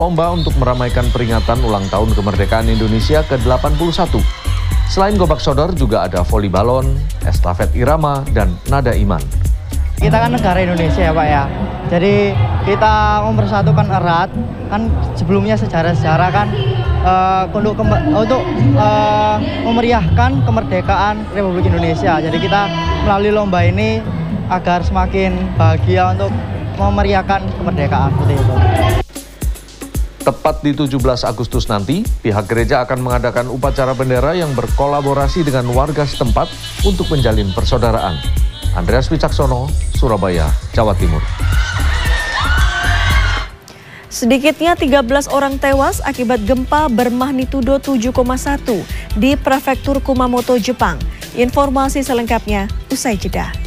Lomba untuk meramaikan peringatan ulang tahun kemerdekaan Indonesia ke-81. Selain gobak sodor juga ada voli balon, estafet irama, dan nada iman. Kita kan negara Indonesia ya Pak ya, jadi kita mempersatukan erat, kan sebelumnya sejarah-sejarah kan untuk memeriahkan kemerdekaan Republik Indonesia. Jadi kita melalui lomba ini agar semakin bahagia untuk memeriahkan kemerdekaan seperti itu. Tepat di 17 Agustus nanti, pihak gereja akan mengadakan upacara bendera yang berkolaborasi dengan warga setempat untuk menjalin persaudaraan. Andreas Wicaksono, Surabaya, Jawa Timur. Sedikitnya 13 orang tewas akibat gempa bermagnitudo 7,1 di Prefektur Kumamoto, Jepang. Informasi selengkapnya usai jeda.